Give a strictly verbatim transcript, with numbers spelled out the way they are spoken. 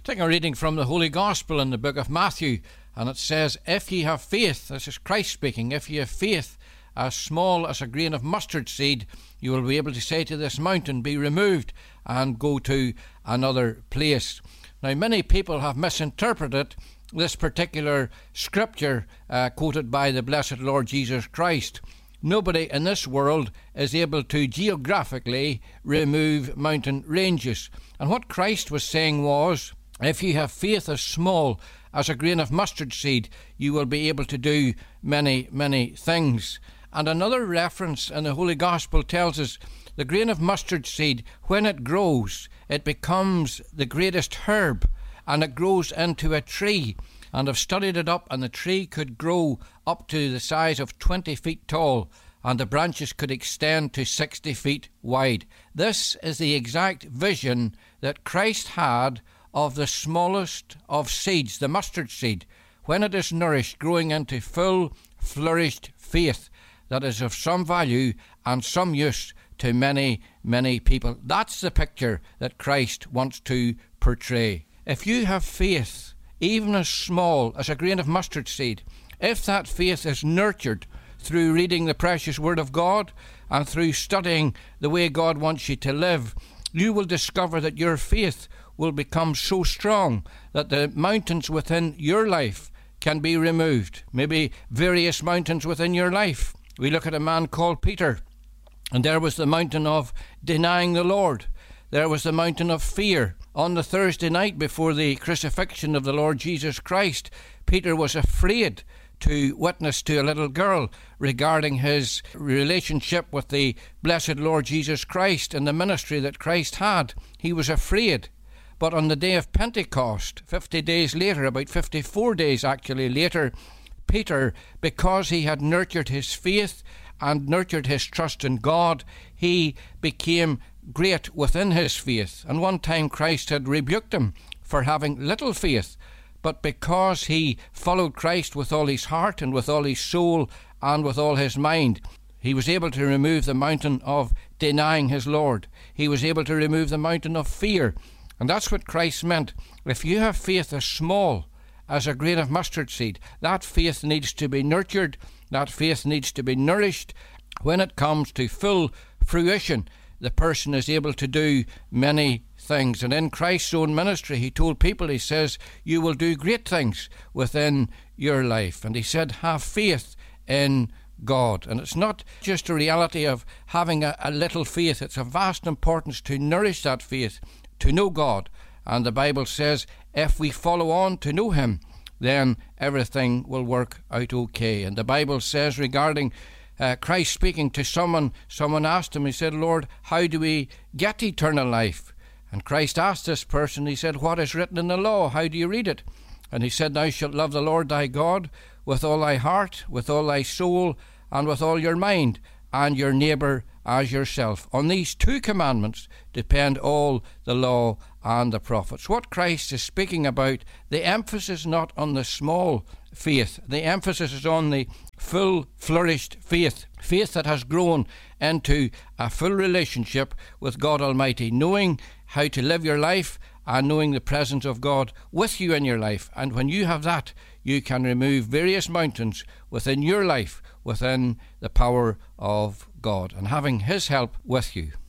Taking a reading from the Holy Gospel in the book of Matthew, and it says, if ye have faith, this is Christ speaking, if ye have faith as small as a grain of mustard seed, you will be able to say to this mountain, be removed and go to another place. Now, many people have misinterpreted this particular scripture uh, quoted by the blessed Lord Jesus Christ. Nobody in this world is able to geographically remove mountain ranges. And what Christ was saying was, if you have faith as small as a grain of mustard seed, you will be able to do many, many things. And another reference in the Holy Gospel tells us the grain of mustard seed, when it grows, it becomes the greatest herb, and it grows into a tree. And I've studied it up, and the tree could grow up to the size of twenty feet tall, and the branches could extend to sixty feet wide. This is the exact vision that Christ had of the smallest of seeds, the mustard seed, when it is nourished, growing into full, flourished faith that is of some value and some use to many, many people. That's the picture that Christ wants to portray. If you have faith, even as small as a grain of mustard seed, if that faith is nurtured through reading the precious Word of God and through studying the way God wants you to live, you will discover that your faith will become so strong that the mountains within your life can be removed. Maybe various mountains within your life. We look at a man called Peter, and there was the mountain of denying the Lord. There was the mountain of fear. On the Thursday night before the crucifixion of the Lord Jesus Christ, Peter was afraid to witness to a little girl regarding his relationship with the blessed Lord Jesus Christ and the ministry that Christ had. He was afraid. But on the day of Pentecost, fifty days later, about fifty-four days actually later, Peter, because he had nurtured his faith and nurtured his trust in God, he became great within his faith. And one time Christ had rebuked him for having little faith, but because he followed Christ with all his heart and with all his soul and with all his mind, he was able to remove the mountain of denying his Lord. He was able to remove the mountain of fear. And that's what Christ meant. If you have faith as small as a grain of mustard seed, that faith needs to be nurtured, that faith needs to be nourished. When it comes to full fruition, the person is able to do many things. And in Christ's own ministry, he told people, he says, you will do great things within your life. And he said, have faith in God. And it's not just a reality of having a, a little faith. It's of vast importance to nourish that faith, to know God. And the Bible says, if we follow on to know him, then everything will work out okay. And the Bible says regarding uh, Christ speaking to someone, someone asked him, he said, Lord, how do we get eternal life? And Christ asked this person, he said, what is written in the law? How do you read it? And he said, thou shalt love the Lord thy God with all thy heart, with all thy soul, and with all your mind, and your neighbour as yourself. On these two commandments depend all the law and the prophets. What Christ is speaking about, the emphasis not on the small faith, the emphasis is on the full flourished faith, faith that has grown into a full relationship with God Almighty, knowing how to live your life and knowing the presence of God with you in your life. And when you have that, you can remove various mountains within your life, within the power of God, and having his help with you.